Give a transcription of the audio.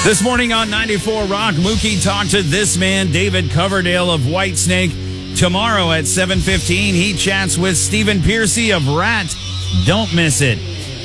This morning on 94 Rock, Mookie talked to this man, David Coverdale of Whitesnake. Tomorrow at 7:15, he chats with Stephen Pearcy of Rat. Don't miss it.